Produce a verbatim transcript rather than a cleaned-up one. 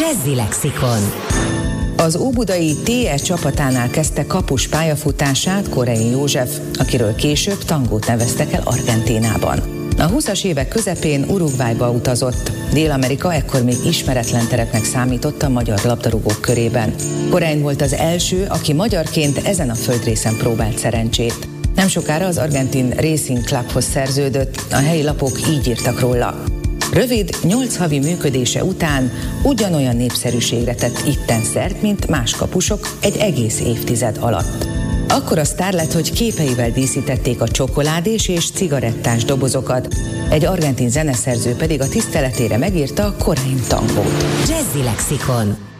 Jazzy Lexikon. Az óbudai té e csapatánál kezdte kapus pályafutását Korei József, akiről később tangót neveztek el Argentínában. A húszas évek közepén Uruguayba utazott. Dél-Amerika ekkor még ismeretlen terepnek számított a magyar labdarúgók körében. Korein volt az első, aki magyarként ezen a földrészen próbált szerencsét. Nem sokára az argentin Racing Clubhoz szerződött, a helyi lapok így írtak róla. Rövid, nyolc havi működése után ugyanolyan népszerűségre tett itten szert, mint más kapusok egy egész évtized alatt. Akkor a sztár lett, hogy képeivel díszítették a csokoládés és cigarettás dobozokat, egy argentin zeneszerző pedig a tiszteletére megírta a Korein tangót. Jazzy Lexikon.